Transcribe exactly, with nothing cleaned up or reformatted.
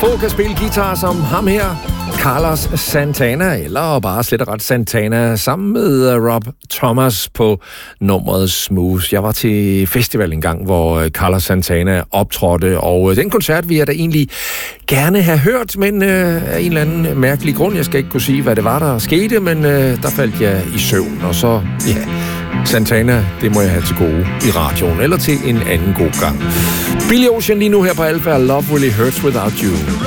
få kan spille guitar som ham her, Carlos Santana, eller bare slet og ret Santana, sammen med Rob Thomas på nummeret Smooth. Jeg var til festival en gang, hvor Carlos Santana optrådte, og den koncert vil jeg da egentlig gerne have hørt, men øh, af en eller anden mærkelig grund, jeg skal ikke kunne sige, hvad det var, der skete, men øh, der faldt jeg i søvn, og så, ja, Santana, det må jeg have til gode i radioen, eller til en anden god gang. Billy Ocean lige nu her på Alpha, Love Really Hurts Without You.